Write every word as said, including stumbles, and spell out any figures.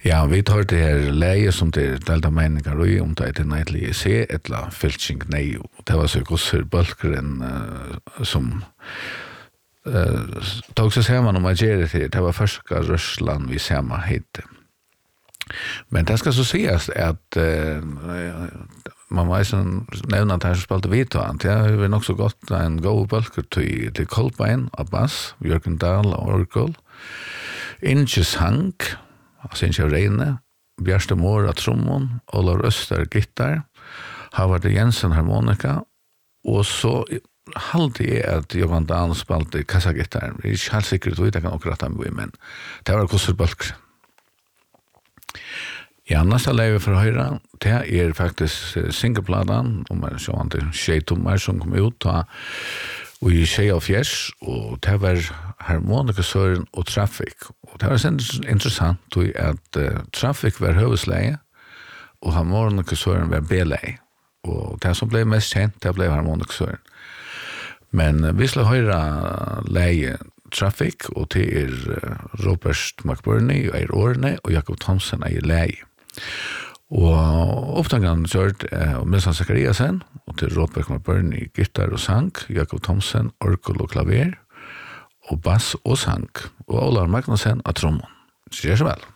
Ja, vi tar det här läge som det är delta meningar och om det är nöjdlig se ett la fältning nej. Det var så gosser bulkren uh, som uh, tog sig samman om att göra det. Det var första Ryssland vi samma hette. Men det ska så sägas att uh, man var ju nämna att här spelade vi då. Det har nog så gott en god bulker till, till Kolbein, Abbas, Jörgen Dahl och Orgel. Inges Hank, Sinja Reine, Bjørste Mora trommon, Ola Øster gitar, Havard Jensen harmonika, og så halde jeg at Johan Dahl spalte kassagitar. Jeg er ikke helt sikkert ut, jeg kan akkurat ha med, men det var kosser bulker. Ja, nästa läge för höra, det är faktiskt singlepladan, om man så inte tjejtommar som kom ut och i tjej av fjärs, och det var harmonikasören och trafik. Och det var så intressant att uh, trafik var huvudläge och harmonikasören var B-läge. Och det som blev mest känt, det blev harmonikasören. Men uh, vi skulle höra läge trafik, och det är uh, Robert McBurney och Eir Orne och Jakob Thomsen är i läge. Og opptagen kjørt eh, Milsan Zachariasen, og til Robert McBurney gitar og sang, Jakob Thomsen, orgel og klaver, og bass og sang, og Ola Magnussen av trommon. Så gjør så vel.